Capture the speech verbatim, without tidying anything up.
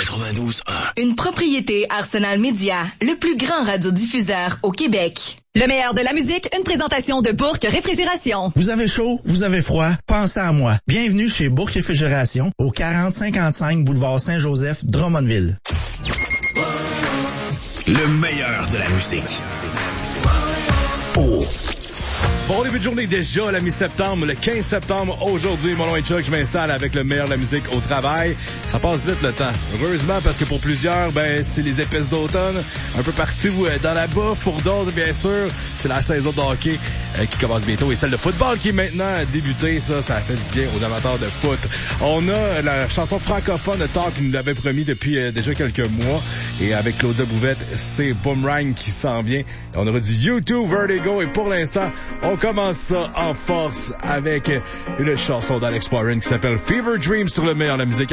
quatre-vingt-douze un. Une propriété Arsenal Média, le plus grand radiodiffuseur au Québec. Le meilleur de la musique, une présentation de Bourque Réfrigération. Vous avez chaud, vous avez froid, pensez à moi. Bienvenue chez Bourque Réfrigération, au quarante cinquante-cinq boulevard Saint-Joseph, Drummondville. Le meilleur de la musique. Oh. Bon début de journée déjà, la mi-septembre, le quinze septembre, aujourd'hui, mon nom est Chuck, je m'installe avec le meilleur de la musique au travail. Ça passe vite le temps. Heureusement, parce que pour plusieurs, ben, c'est les épices d'automne, un peu partout euh, dans la bouffe. Pour d'autres, bien sûr, c'est la saison de hockey euh, qui commence bientôt et celle de football qui est maintenant débutée. Ça, ça fait du bien aux amateurs de foot. On a la chanson francophone de Talk qui nous l'avait promis depuis euh, déjà quelques mois. Et avec Claudia Bouvette, c'est Boomerang qui s'en vient. On aura du YouTube Vertigo et pour l'instant, on commence ça en force avec une chanson d'Alex Warren qui s'appelle Fever Dream sur le meilleur de la musique.